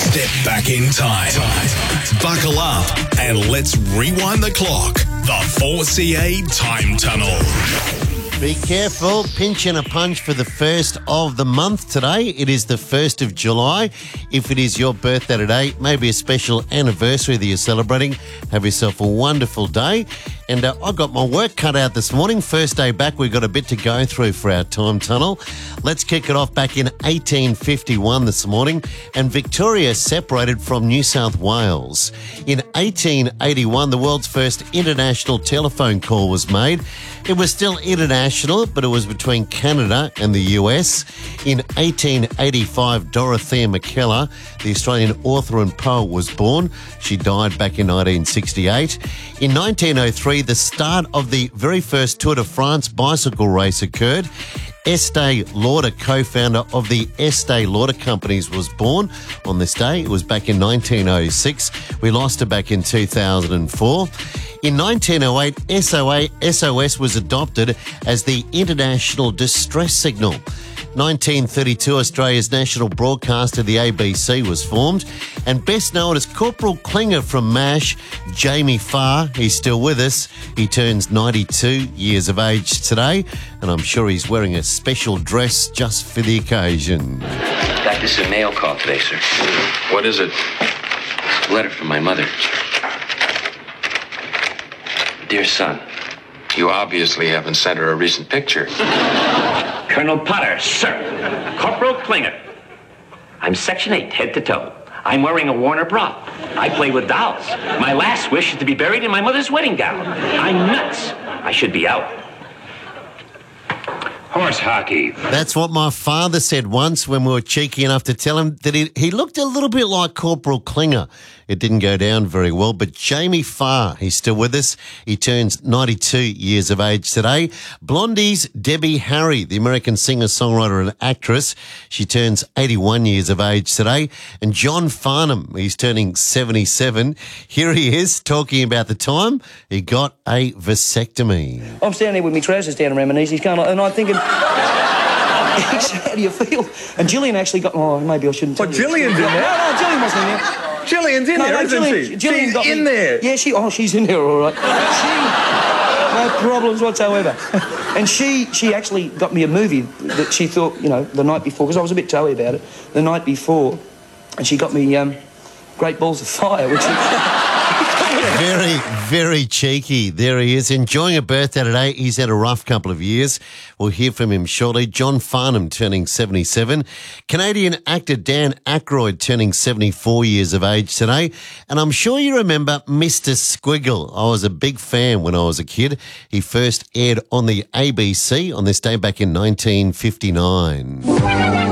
Step back in time. Buckle up and let's rewind the clock. The 4CA Time Tunnel. Be careful, pinching a punch for the first of the month today. It is the 1st of July. If it is your birthday today, maybe a special anniversary that you're celebrating, have yourself a wonderful day. And I got my work cut out this morning. First day back, we've got a bit to go through for our time tunnel. Let's kick it off back in 1851 this morning, and Victoria separated from New South Wales. In 1881, the world's first international telephone call was made. It was still international, but it was between Canada and the US. In 1885, Dorothea McKellar, the Australian author and poet, was born. She died back in 1968. In 1903, the start of the very first Tour de France bicycle race occurred. Estee Lauder, co-founder of the Estee Lauder Companies, was born on this day. It was back in 1906. We lost her back in 2004. In 1908, SOS was adopted as the International Distress Signal. 1932, Australia's national broadcaster, the ABC, was formed. And best known as Corporal Klinger from MASH, Jamie Farr, he's still with us. He turns 92 years of age today, and I'm sure he's wearing a special dress just for the occasion. Got this in mail call today, sir. What is it? A letter from my mother. Dear son, You obviously haven't sent her a recent picture. Colonel Potter, sir. Corporal Klinger. I'm Section 8, head to toe. I'm wearing a Warner bra. I play with dolls. My last wish is to be buried in my mother's wedding gown. I'm nuts. I should be out. Horse hockey. That's what my father said once when we were cheeky enough to tell him that he looked a little bit like Corporal Klinger. It didn't go down very well, but Jamie Farr, he's still with us. He turns 92 years of age today. Blondie's Debbie Harry, the American singer, songwriter and actress. She turns 81 years of age today. And John Farnham, he's turning 77. Here he is talking about the time he got a vasectomy. I'm standing there with my trousers down around my knees. He's going, and I'm thinking, how do you feel? And Gillian actually got, maybe I shouldn't tell you. Gillian's in there? No, Gillian wasn't in there. Gillian's in there, isn't she? Gillian got She's in me. there. Yeah, she's in there, all right. No problems whatsoever. And she actually got me a movie that she thought, the night before, because I was a bit toey about it, the night before, and she got me Great Balls of Fire, which is... Very, very cheeky. There he is, enjoying a birthday today. He's had a rough couple of years. We'll hear from him shortly. John Farnham turning 77. Canadian actor Dan Aykroyd turning 74 years of age today. And I'm sure you remember Mr. Squiggle. I was a big fan when I was a kid. He first aired on the ABC on this day back in 1959.